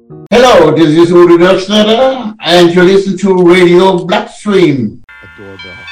Hello, this is Uri Dockstader, and you listen to Radio Bloodstream. A doorbell.